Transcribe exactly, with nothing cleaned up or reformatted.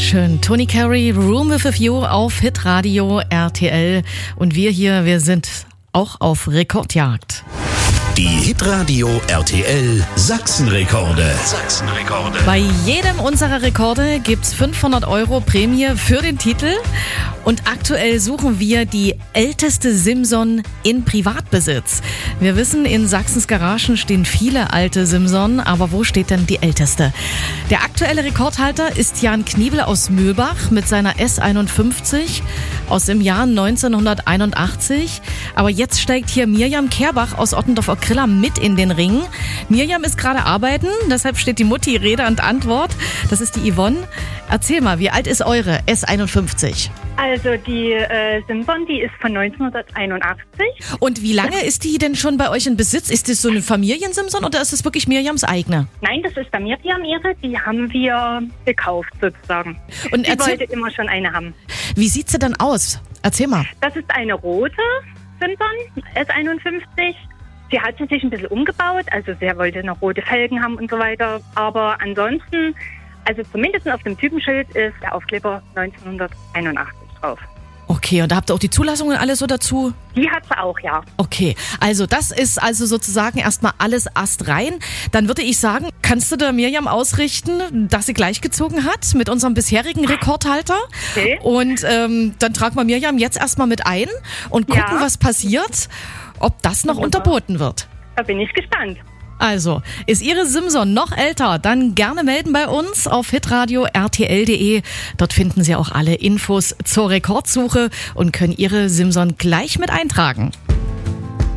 Schön. Tony Carey, Room with a View auf Hitradio R T L. Und wir hier, wir sind auch auf Rekordjagd. Die Hitradio R T L Sachsenrekorde. Sachsenrekorde. Bei jedem unserer Rekorde gibt's fünfhundert Euro Prämie für den Titel. Und aktuell suchen wir die älteste Simson in Privatbesitz. Wir wissen, in Sachsens Garagen stehen viele alte Simson, aber wo steht denn die älteste? Der aktuelle Rekordhalter ist Jan Kniebel aus Mühlbach mit seiner S einundfünfzig aus dem Jahr neunzehnhunderteinundachtzig. Aber jetzt steigt hier Mirjam Kerbach aus Ottendorf-Okrilla mit in den Ring. Mirjam ist gerade arbeiten, deshalb steht die Mutti Rede und Antwort. Das ist die Yvonne. Erzähl mal, wie alt ist eure S einundfünfzig? Also die äh, Simson, die ist von neunzehnhunderteinundachtzig. Und wie lange ist die denn schon bei euch in Besitz? Ist das so eine Familien-Simson oder ist das wirklich Mirjams eigene? Nein, das ist bei Mirjam ihre. Die haben wir gekauft sozusagen. Und sie erzähl, wollte immer schon eine haben. wie sieht sie denn aus? Erzähl mal. Das ist eine rote Simson, S einundfünfzig. Sie hat sie sich ein bisschen umgebaut. Also sie wollte noch rote Felgen haben und so weiter. Aber ansonsten, also zumindest auf dem Typenschild ist der Aufkleber neunzehnhunderteinundachtzig drauf. Okay, und da habt ihr auch die Zulassungen alles so dazu? Die hat sie auch, ja. Okay, also das ist also sozusagen erstmal alles astrein. Dann würde ich sagen, kannst du der Mirjam ausrichten, dass sie gleichgezogen hat mit unserem bisherigen Rekordhalter? Okay. Und ähm, dann tragen wir Mirjam jetzt erstmal mit ein und gucken, Ja. was passiert, ob das noch Wunderbar. unterboten wird. Da bin ich gespannt. Also, ist Ihre Simson noch älter? Dann gerne melden bei uns auf hitradio R T L punkt de. Dort finden Sie auch alle Infos zur Rekordsuche und können Ihre Simson gleich mit eintragen.